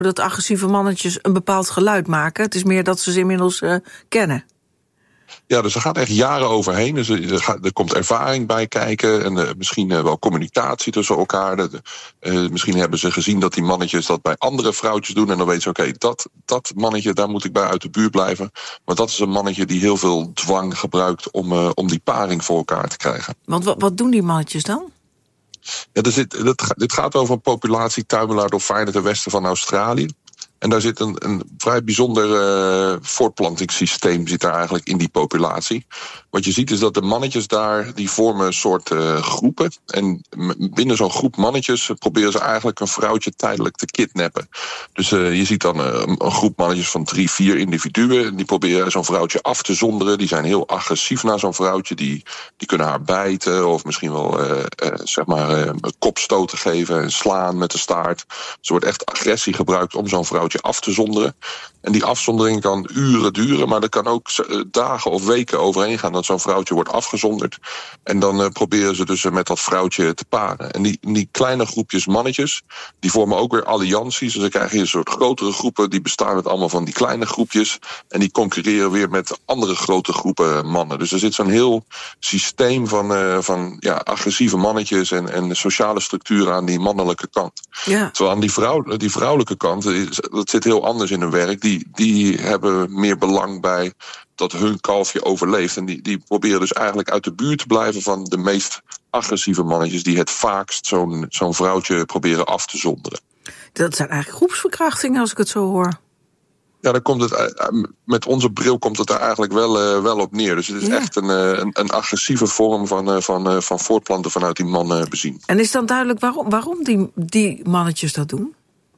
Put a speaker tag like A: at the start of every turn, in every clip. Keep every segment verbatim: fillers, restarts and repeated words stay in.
A: dat agressieve mannetjes een bepaald geluid maken. Het is meer dat ze ze inmiddels uh, kennen.
B: Ja, dus er gaat echt jaren overheen. Dus er, gaat, er komt ervaring bij kijken en uh, misschien uh, wel communicatie tussen elkaar. De, uh, misschien hebben ze gezien dat die mannetjes dat bij andere vrouwtjes doen. En dan weten ze, oké, okay, dat, dat mannetje, daar moet ik bij uit de buurt blijven. Maar dat is een mannetje die heel veel dwang gebruikt om, uh, om die paring voor elkaar te krijgen.
A: Want wat, wat doen die mannetjes dan?
B: Ja, er zit, dit, dit gaat over een populatie tuimelaar-dolfijnen ten westen van Australië. En daar zit een, een vrij bijzonder uh, voortplantingssysteem zit daar eigenlijk in die populatie. Wat je ziet is dat de mannetjes daar, die vormen een soort uh, groepen. En binnen zo'n groep mannetjes proberen ze eigenlijk een vrouwtje tijdelijk te kidnappen. Dus uh, je ziet dan uh, een groep mannetjes van drie, vier individuen. Die proberen zo'n vrouwtje af te zonderen. Die zijn heel agressief naar zo'n vrouwtje. Die, die kunnen haar bijten of misschien wel uh, uh, zeg maar uh, een kopstoten geven en slaan met de staart. Dus er wordt echt agressie gebruikt om zo'n vrouwtje af te zonderen. En die afzondering kan uren duren, maar er kan ook dagen of weken overheen gaan dat zo'n vrouwtje wordt afgezonderd. En dan uh, proberen ze dus met dat vrouwtje te paren. En die, die kleine groepjes mannetjes, die vormen ook weer allianties. Dus dan krijg je een soort grotere groepen, die bestaan uit allemaal van die kleine groepjes. En die concurreren weer met andere grote groepen mannen. Dus er zit zo'n heel systeem van, uh, van ja, agressieve mannetjes en, en sociale structuren aan die mannelijke kant. Ja. Terwijl aan die, vrouw, die vrouwelijke kant, dat zit heel anders in hun werk. Die, die hebben meer belang bij dat hun kalfje overleeft. En die, die proberen dus eigenlijk uit de buurt te blijven van de meest agressieve mannetjes die het vaakst zo'n, zo'n vrouwtje proberen af te zonderen.
A: Dat zijn eigenlijk groepsverkrachtingen als ik het zo hoor.
B: Ja, dan komt het, met onze bril komt het daar eigenlijk wel, uh, wel op neer. Dus het is ja. echt een, een, een agressieve vorm van, uh, van, uh, van voortplanten vanuit die mannen bezien.
A: En is dan duidelijk waarom, waarom die, die mannetjes dat doen?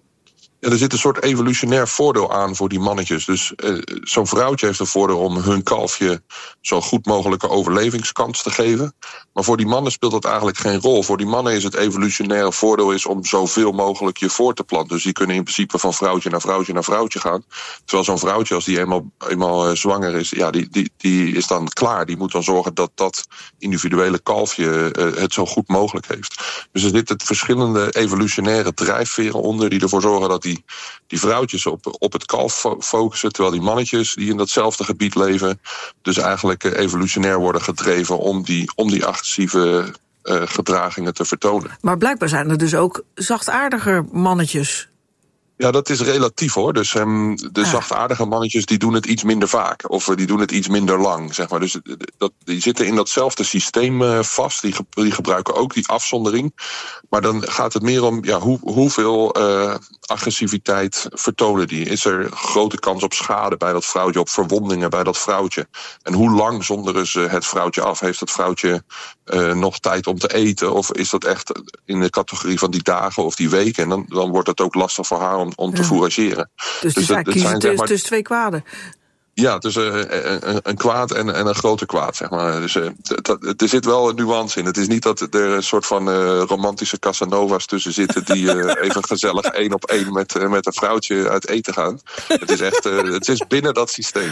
B: Ja, er zit een soort evolutionair voordeel aan voor die mannetjes. Dus uh, zo'n vrouwtje heeft een voordeel om hun kalfje zo goed mogelijke overlevingskans te geven. Maar voor die mannen speelt dat eigenlijk geen rol. Voor die mannen is het evolutionaire voordeel is om zoveel mogelijk je voor te planten. Dus die kunnen in principe van vrouwtje naar vrouwtje naar vrouwtje gaan. Terwijl zo'n vrouwtje, als die eenmaal, eenmaal uh, zwanger is, ja, die, die, die is dan klaar. Die moet dan zorgen dat dat individuele kalfje uh, het zo goed mogelijk heeft. Dus er zitten verschillende evolutionaire drijfveren onder die ervoor zorgen dat die die vrouwtjes op, op het kalf focussen, terwijl die mannetjes die in datzelfde gebied leven dus eigenlijk evolutionair worden gedreven om die, om die agressieve uh, gedragingen te vertonen.
A: Maar blijkbaar zijn er dus ook zachtaardiger mannetjes.
B: Ja, dat is relatief hoor. Dus um, de ah. zachtaardige mannetjes die doen het iets minder vaak. Of die doen het iets minder lang, zeg maar. Dus dat, die zitten in datzelfde systeem uh, vast. Die, ge, die gebruiken ook die afzondering. Maar dan gaat het meer om ja, hoe, hoeveel uh, agressiviteit vertonen die. Is er grote kans op schade bij dat vrouwtje, op verwondingen bij dat vrouwtje? En hoe lang zonderen ze het vrouwtje af? Heeft het vrouwtje uh, nog tijd om te eten? Of is dat echt in de categorie van die dagen of die weken? En dan, dan wordt het ook lastig voor haar om om te ja. fourageren.
A: Dus, dus het zijn tussen maar... twee kwaden.
B: Ja, tussen een, een kwaad en, en een grote kwaad, zeg maar. Dus uh, t- er zit wel een nuance in. Het is niet dat er een soort van uh, romantische Casanova's tussen zitten die uh, even gezellig één op één met, uh, met een vrouwtje uit eten gaan. Het is echt, uh, het is binnen dat systeem.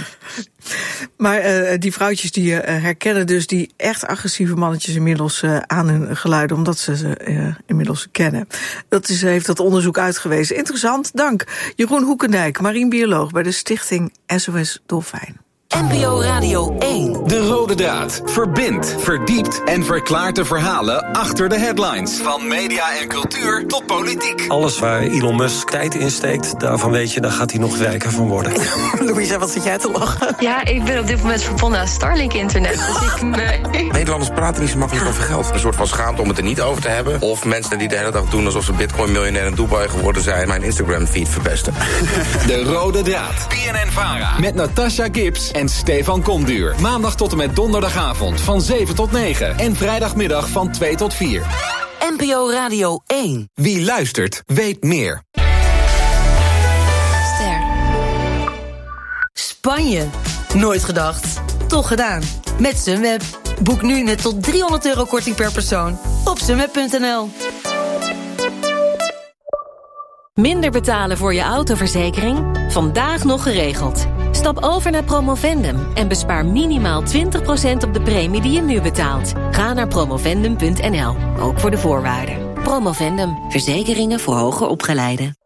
A: Maar uh, die vrouwtjes die uh, herkennen dus die echt agressieve mannetjes inmiddels uh, aan hun geluiden, omdat ze ze uh, inmiddels kennen. Dat is, heeft dat onderzoek uitgewezen. Interessant, dank. Jeroen Hoekendijk, marinebioloog bij de stichting S O S Dolfijn.
C: N P O Radio één.
D: De Rode Draad verbindt, verdiept en verklaart de verhalen achter de headlines. Van media en cultuur tot politiek.
E: Alles waar Elon Musk tijd in steekt, daarvan weet je, daar gaat hij nog rijker van worden.
A: Louisa, wat zit jij te lachen?
F: Ja, ik ben op dit moment verbonden aan Starlink-internet. Dus ik, nee.
G: Nederlanders praten niet zo makkelijk over geld. Een soort van schaamte om het er niet over te hebben. Of mensen die de hele dag doen alsof ze bitcoin-miljonair in Dubai geworden zijn, mijn Instagram-feed verpesten.
D: De Rode Draad. B N N-Vara. Met Natasha Gibbs en Stefan Komduur. Maandag tot en met donderdagavond van zeven tot negen. En vrijdagmiddag van twee tot vier.
C: N P O Radio één.
D: Wie luistert, weet meer.
H: Ster. Spanje. Nooit gedacht. Toch gedaan. Met Sunweb. Boek nu met tot driehonderd euro korting per persoon op sunweb punt n l.
I: Minder betalen voor je autoverzekering? Vandaag nog geregeld. Stap over naar Promovendum en bespaar minimaal twintig procent op de premie die je nu betaalt. Ga naar promovendum punt n l, ook voor de voorwaarden. Promovendum, verzekeringen voor hoger opgeleiden.